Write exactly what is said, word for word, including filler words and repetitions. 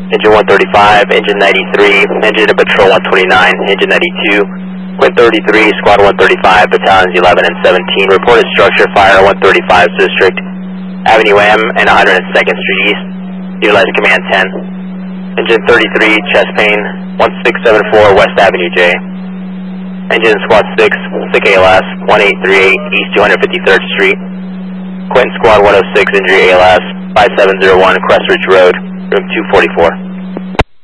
Engine one thirty-five, Engine ninety-three, Engine to Patrol one twenty-nine, Engine ninety-two, Quint thirty-three, Squad one thirty-five, Battalions eleven and seventeen, reported structure fire one thirty-five District, Avenue M and one hundred second Street East, utilize Command ten. Engine thirty-three, Chest Pain, one six seven four West Avenue J. Engine Squad six, sick A L S, one eight three eight East two hundred fifty-third Street. Quentin Squad one oh six, injury A L S, five seven zero one Crest Ridge Road, room two forty-four.